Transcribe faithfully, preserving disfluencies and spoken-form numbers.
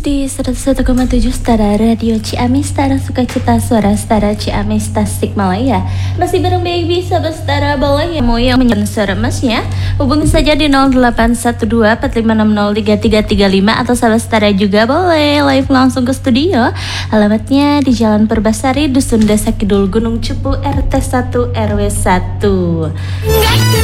di seratus satu koma tujuh Setara Radio Ciamis, Setara Sukacita, Suara Setara Ciamis, Tasikmalaya. Masih bareng Baby, sahabat Setara, boleh yang mau yang menyanyi suara emasnya, hubungi saja di nol delapan satu dua empat lima enam nol tiga tiga tiga lima, atau sahabat Setara juga boleh live langsung ke studio. Alamatnya di Jalan Perbasari, Dusun Desa Kidul, Gunung Cupu, R T satu R W satu.